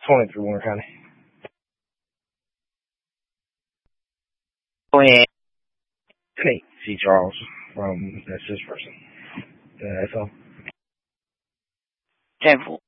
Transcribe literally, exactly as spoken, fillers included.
twenty-three Warren County. Go ahead. Nate C. Charles from, that's his person. The F L. ten four.